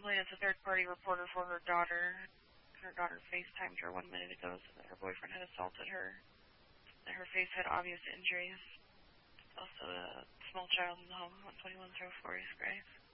complaint is a third-party reporter for her daughter. Her daughter FaceTimed her 1 minute ago, so that her boyfriend had assaulted her. That her face had obvious injuries. Also a small child in the home, 12104 East Grace.